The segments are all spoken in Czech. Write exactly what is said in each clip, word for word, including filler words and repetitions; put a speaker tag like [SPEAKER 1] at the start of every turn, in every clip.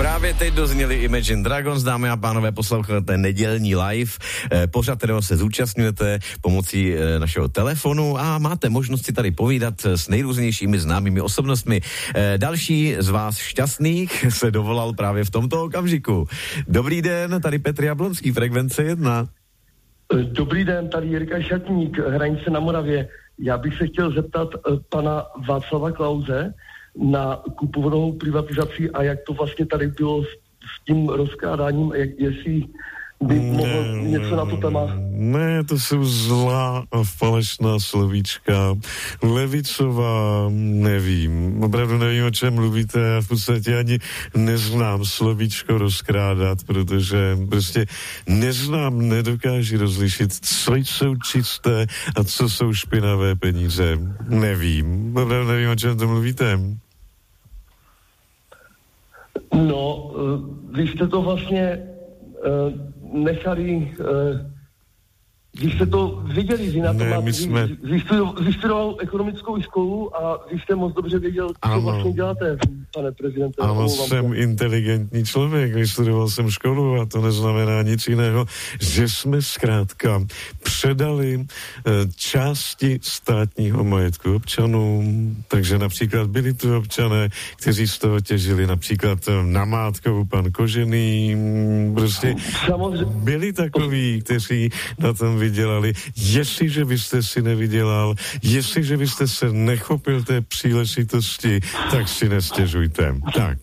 [SPEAKER 1] Právě teď dozněli Imagine Dragons, dámy a pánové, posloucháte nedělní live, eh, pořad, kterého se zúčastňujete pomocí eh, našeho telefonu a máte možnost si tady povídat s nejrůznějšími známými osobnostmi. Eh, další z vás šťastných se dovolal právě v tomto okamžiku. Dobrý den, tady Petr Jablonský, Frekvence jedna.
[SPEAKER 2] Dobrý den, tady Jirka Šatník, Hranice na Moravě. Já bych se chtěl zeptat uh, pana Václava Klause na kupovanou privatizaci a jak to vlastně tady bylo s, s tím rozkrádáním, jak, jestli by mohl ne, něco na to téma.
[SPEAKER 3] Ne, to jsou zlá a falešná slovíčka. Levicová, nevím. Opravdu nevím, o čem mluvíte. Já v podstatě ani neznám slovíčko rozkrádat, protože prostě neznám, nedokážu rozlišit, co jsou čisté a co jsou špinavé peníze. Nevím. Opravdu nevím, o čem to mluvíte.
[SPEAKER 2] No, uh, vy jste to vlastně uh, nechali, uh, vy jste to viděli, vy na to
[SPEAKER 3] ne,
[SPEAKER 2] máte,
[SPEAKER 3] jsme...
[SPEAKER 2] vy, vy studoval ekonomickou školu a vy jste moc dobře věděl, co
[SPEAKER 3] ano.
[SPEAKER 2] vlastně děláte, pane prezidente.
[SPEAKER 3] Ano, jsem to. inteligentní člověk, vystudoval jsem školu a to neznamená nic jiného, že jsme zkrátka předali uh, části státního majetku občanům, takže například byli tu občané, kteří z toho těžili, například namátkou pan Kožený, prostě samozřejmě byli takoví, kteří na tom vydělali. Jestliže byste si nevydělal, jestliže byste se nechopil té příležitosti, tak si nestěžujte. Tak.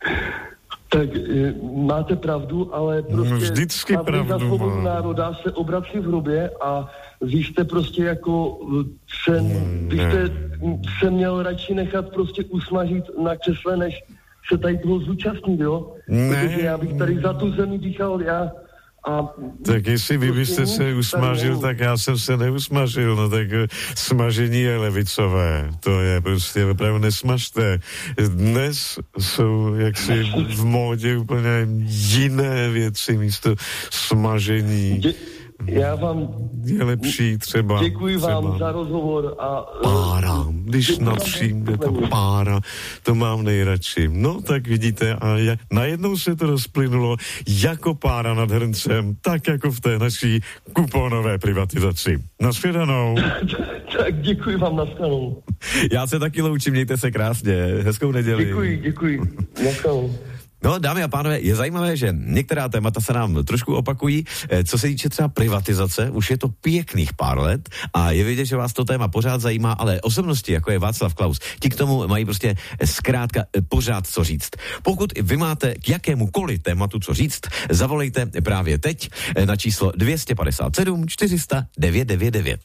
[SPEAKER 2] Tak e, máte pravdu, ale prostě
[SPEAKER 3] vždycky pravdu má.
[SPEAKER 2] Národa se obrací v hrobě a vy jste prostě jako se,
[SPEAKER 3] hmm,
[SPEAKER 2] vy jste se měl radši nechat prostě usmažit na křesle, než se tady toho zúčastnit, jo?
[SPEAKER 3] Ne.
[SPEAKER 2] Protože já bych tady za tu zemi dýchal já. A
[SPEAKER 3] tak jestli vy byste se usmažil, tak já jsem se neusmažil, no tak smažení je levicové, to je prostě opravdu nesmažte. Dnes jsou jaksi v módě úplně jiné věci místo smažení. Dě-
[SPEAKER 2] Já vám
[SPEAKER 3] je lepší třeba.
[SPEAKER 2] Děkuji
[SPEAKER 3] třeba
[SPEAKER 2] vám za rozhovor a
[SPEAKER 3] pára, když natřím, je to pára, to mám nejradši. No tak vidíte, a je, najednou se to rozplynulo jako pára nad hrncem, tak jako v té naší kuponové privatizaci. Nashledanou.
[SPEAKER 2] Tak děkuji vám, nashledanou.
[SPEAKER 1] Já se taky loučím, mějte se krásně, hezkou neděli.
[SPEAKER 2] Děkuji, děkuji, nashledanou.
[SPEAKER 1] No, dámy a pánové, je zajímavé, že některá témata se nám trošku opakují. Co se týče třeba privatizace, už je to pěkných pár let a je vidět, že vás to téma pořád zajímá, ale osobnosti, jako je Václav Klaus, ti k tomu mají prostě zkrátka pořád co říct. Pokud vy máte k jakémukoliv tématu co říct, zavolejte právě teď na číslo dvě stě padesát sedm čtyři sta devět devět devět.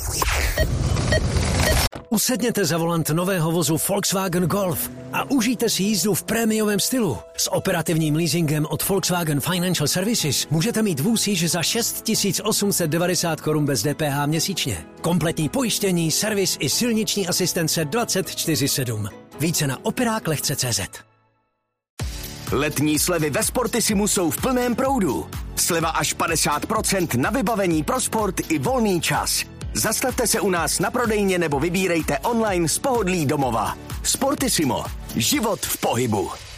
[SPEAKER 4] Usedněte za volant nového vozu Volkswagen Golf a užijte si jízdu v prémiovém stylu. S operativním leasingem od Volkswagen Financial Services můžete mít vůz již za šest tisíc osm set devadesát korun bez D P H měsíčně. Kompletní pojištění, servis i silniční asistence dvacet čtyři sedm. Více na operák lehce tečka cé zet.
[SPEAKER 5] Letní slevy ve Sportisimu jsou v plném proudu. Sleva až padesát procent na vybavení pro sport i volný čas. Zastavte se u nás na prodejně nebo vybírejte online z pohodlí domova. Sportissimo. Život v pohybu.